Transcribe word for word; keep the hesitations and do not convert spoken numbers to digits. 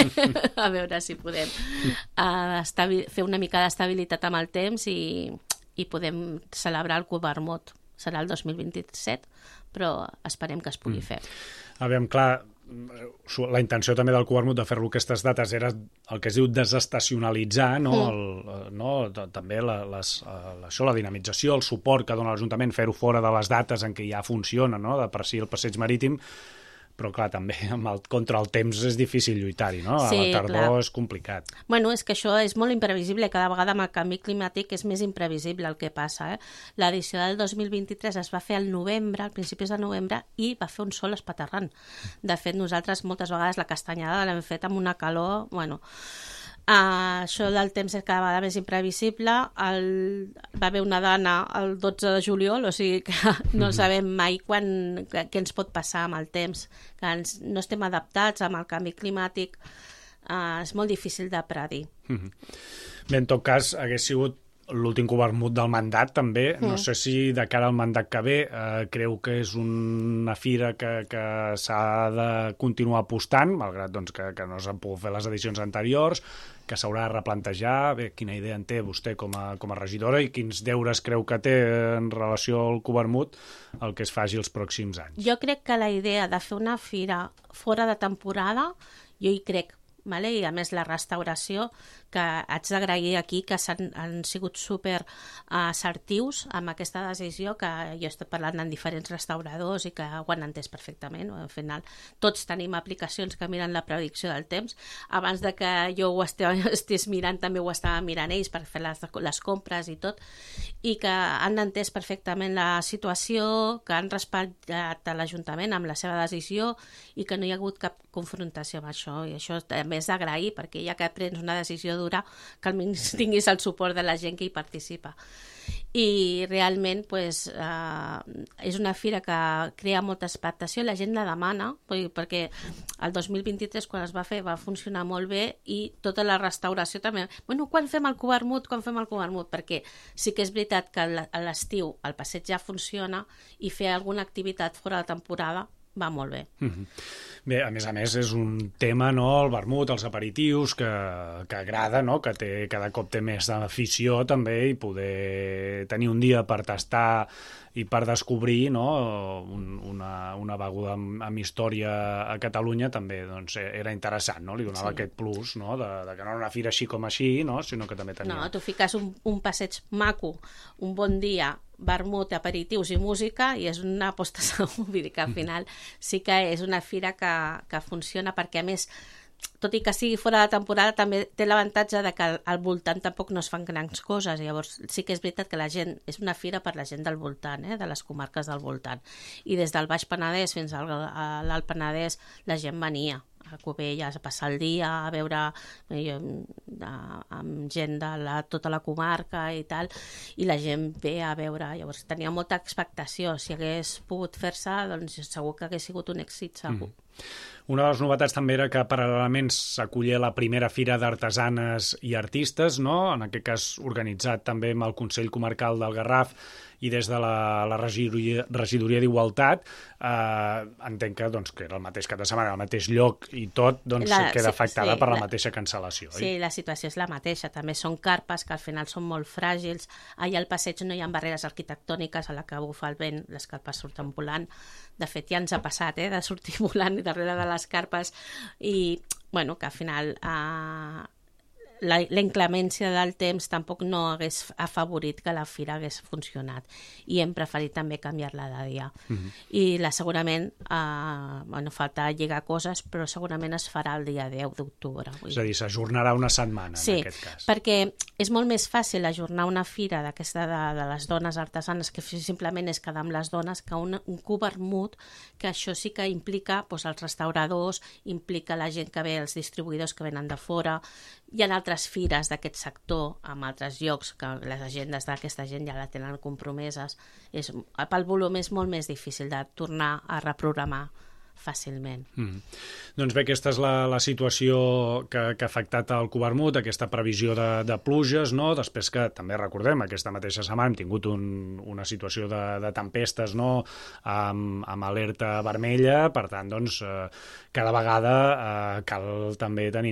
a veure si podem uh, fer una mica d'estabilitat amb el temps i, i podem celebrar el Cup Vermut. Serà el dos mil vint-i-set, però esperem que es pugui fer. A veure, clar, la intenció també del Cup Vermut de fer-lo aquestes dates era el que es diu desestacionalitzar, no? Mm. El, no? També la, les, això, la dinamització, el suport que dona l'Ajuntament, fer-ho fora de les dates en què ja funciona, no? De per si el passeig marítim, però clar, també amb el, contra el temps és difícil lluitar-hi, no? A sí, la tardor clar. És complicat. Bueno, és que això és molt imprevisible, cada vegada amb el canvi climàtic és més imprevisible el que passa. Eh? L'edició del dos mil vint-i-tres es va fer al novembre, al principis de novembre, i va fer un sol espaterrant. De fet, nosaltres moltes vegades la castanyada l'hem fet amb una calor, bueno... Uh, això del temps és cada vegada més imprevisible. El... va haver una dana el dotze de juliol, o sigui que no sabem mai quan, què ens pot passar amb el temps, que ens, no estem adaptats amb el canvi climàtic, uh, és molt difícil de predir. Mm-hmm. Bé, en tot cas, hagués sigut l'últim Cup Vermut del mandat, també. No sé si de cara al mandat que ve eh, creu que és una fira que, que s'ha de continuar apostant, malgrat doncs, que, que no s'han pogut fer les edicions anteriors, que s'haurà de replantejar. Bé, quina idea en té vostè com a, com a regidora i quins deures creu que té en relació al Cup Vermut el que es faci els pròxims anys? Jo crec que la idea de fer una fira fora de temporada, jo hi crec, vale? I a més la restauració, que haig d'agrair aquí que s'han, han sigut super uh, assertius amb aquesta decisió, que jo he estat parlant amb diferents restauradors i que ho han entès perfectament. Al final tots tenim aplicacions que miren la predicció del temps. Abans de que jo ho estés mirant, també ho estava mirant ells per fer les, les compres i tot, i que han entès perfectament la situació, que han respectat a l'Ajuntament amb la seva decisió i que no hi ha hagut cap confrontació amb això, i això també és d'agrair, perquè ja que prens una decisió dura, que almenys tinguis el suport de la gent que hi participa. I realment pues, eh, és una fira que crea molta expectació, la gent la demana, perquè el dos mil vint-i-tres, quan es va fer, va funcionar molt bé, i tota la restauració també. Bueno, quan fem el Cup Vermut? Quan fem el Cup Vermut? Perquè sí que és veritat que a l'estiu el passeig ja funciona i fer alguna activitat fora de temporada va molt bé. Mm-hmm. Bé, a més a més és un tema, no?, el vermut, els aperitius, que, que agrada, no?, que té, cada cop té més afició també, i poder tenir un dia per tastar i per descobrir, no?, un, una, una beguda amb, amb història a Catalunya també doncs, era interessant, no?, li donava sí. aquest plus, no?, de, de que no era una fira així com així, no?, sinó que també tenia... No, tu fiques un, un passeig maco, un bon dia, vermut, aperitius i música, i és una aposta segur. Vull dir que al final sí que és una fira que, que funciona, perquè a més, tot i que sigui fora de temporada, també té l'avantatge de que al voltant tampoc no es fan grans coses. Llavors sí que és veritat que la gent, és una fira per la gent del voltant, eh, de les comarques del voltant. I des del Baix Penedès fins a l'Alt Penedès la gent venia a Cubelles a passar el dia, a veure eh, amb gent de la, tota la comarca i tal, i la gent ve a veure. Llavors tenia molta expectació. Si hagués pogut fer-se, doncs segur que hagués sigut un èxit segur. Mm. Una de les novetats també era que paral·lelament s'acollia la primera fira d'artesanes i artistes, no?, en aquest cas organitzat també amb el Consell Comarcal del Garraf i des de la, la regidoria, regidoria d'Igualtat. Eh, entenc que, doncs, que era el mateix cap de setmana, el mateix lloc i tot, doncs la, queda afectada sí, per la, la mateixa cancel·lació. Sí, oi? La situació és la mateixa. També són carpes que al final són molt fràgils. Allà al passeig no hi ha barreres arquitectòniques, a la que bufa el vent les carpes surten volant. De fet, ja ens ha passat, eh, de sortir volant darrere de les carpes, i, bueno, que al final... Eh, La, la inclemència del temps tampoc no hagués afavorit que la fira hagués funcionat, i hem preferit també canviar-la de dia. Mm-hmm. I la, segurament, eh, bueno, falta lligar coses, però segurament es farà el dia deu d'octubre. És a dir, s'ajornarà una setmana, sí, en aquest cas. Sí, perquè és molt més fàcil ajornar una fira d'aquesta de, de les dones artesanes, que simplement és quedar amb les dones, que un, un Cup Vermut, que això sí que implica doncs, els restauradors, implica la gent que ve, els distribuïdors que venen de fora. Hi ha altres fires d'aquest sector amb altres llocs que les agendes d'aquesta gent ja la tenen compromeses. És, pel volum és molt més difícil de tornar a reprogramar fàcilment. Mm. Doncs bé, aquesta és la, la situació que, que ha afectat el Cup Vermut, aquesta previsió de, de pluges, no? Després que, també recordem, aquesta mateixa setmana hem tingut un, una situació de, de tempestes, no?, amb, amb alerta vermella, per tant, doncs, eh, cada vegada eh, cal també tenir